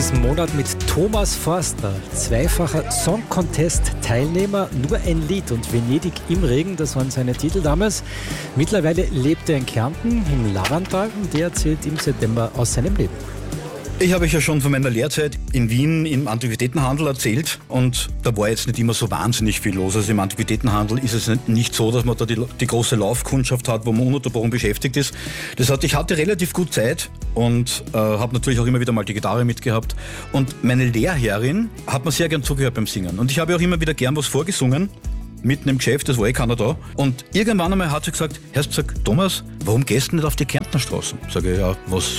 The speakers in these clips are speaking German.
diesen Monat mit Thomas Forster, zweifacher Song Contest Teilnehmer, nur ein Lied und Venedig im Regen, das waren seine Titel damals. Mittlerweile lebt er in Kärnten im Lavantal und der erzählt im September aus seinem Leben. Ich habe euch ja schon von meiner Lehrzeit in Wien im Antiquitätenhandel erzählt und da war jetzt nicht immer so wahnsinnig viel los. Also im Antiquitätenhandel ist es nicht so, dass man da die große Laufkundschaft hat, wo man ununterbrochen beschäftigt ist. Das heißt, ich hatte relativ gut Zeit und habe natürlich auch immer wieder mal die Gitarre mitgehabt. Und meine Lehrherrin hat mir sehr gern zugehört beim Singen. Und ich habe auch immer wieder gern was vorgesungen. Mitten im Geschäft, das war keiner da. Und irgendwann einmal hat sie gesagt, Thomas, warum gehst du nicht auf die Kärntnerstraßen? Sage ich, ja,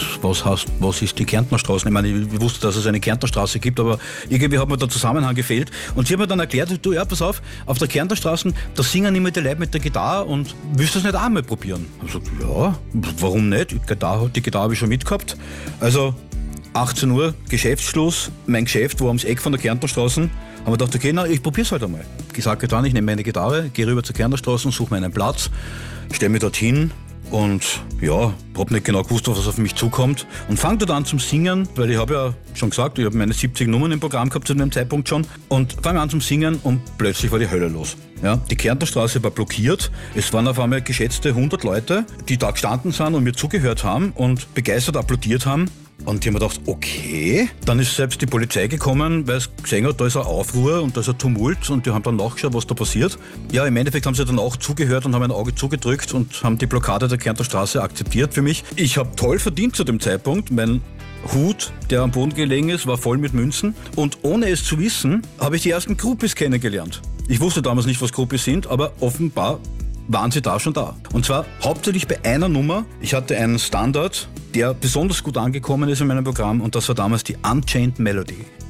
was ist die Kärntnerstraßen? Ich meine, ich wusste, dass es eine Kärntnerstraße gibt, aber irgendwie hat mir der Zusammenhang gefehlt. Und sie hat mir dann erklärt, du, ja, pass auf der Kärntnerstraßen, da singen immer die Leute mit der Gitarre und willst du das nicht auch mal probieren? Ich habe gesagt, ja, warum nicht? Die Gitarre habe ich schon mitgehabt. Also 18 Uhr, Geschäftsschluss, mein Geschäft war ums Eck von der Kärntnerstraßen. Haben wir gedacht, okay, ich probier's halt einmal. Gesagt, getan, ich nehme meine Gitarre, gehe rüber zur Kärntnerstraße und suche mir einen Platz, stelle mich dorthin und ja, habe nicht genau gewusst, was auf mich zukommt und fange dort an zum Singen, weil ich habe ja schon gesagt, ich habe meine 70 Nummern im Programm gehabt zu dem Zeitpunkt schon und fange an zum Singen und plötzlich war die Hölle los. Ja, die Kärntnerstraße war blockiert, es waren auf einmal geschätzte 100 Leute, die da gestanden sind und mir zugehört haben und begeistert applaudiert haben. Und die haben mir gedacht, okay, dann ist selbst die Polizei gekommen, weil es gesehen hat, da ist ein Aufruhr und da ist ein Tumult und die haben dann nachgeschaut, was da passiert. Ja, im Endeffekt haben sie dann auch zugehört und haben ein Auge zugedrückt und haben die Blockade der Kärntner Straße akzeptiert für mich. Ich habe toll verdient zu dem Zeitpunkt. Mein Hut, der am Boden gelegen ist, war voll mit Münzen und ohne es zu wissen, habe ich die ersten Groupies kennengelernt. Ich wusste damals nicht, was Groupies sind, aber offenbar waren sie da schon da. Und zwar hauptsächlich bei einer Nummer. Ich hatte einen Standard, der besonders gut angekommen ist in meinem Programm und das war damals die Unchained Melody.